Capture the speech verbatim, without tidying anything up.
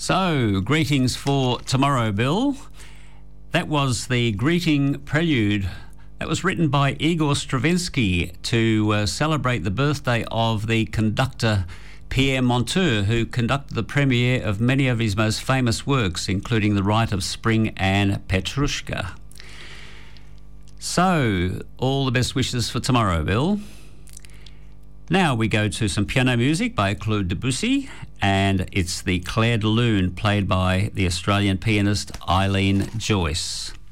So, greetings for tomorrow, Bill. That was the greeting prelude that was written by Igor Stravinsky to uh, celebrate the birthday of the conductor Pierre Monteux, who conducted the premiere of many of his most famous works, including The Rite of Spring and Petrushka. So, all the best wishes for tomorrow, Bill. Now we go to some piano music by Claude Debussy, and it's the Clair de Lune, played by the Australian pianist Eileen Joyce.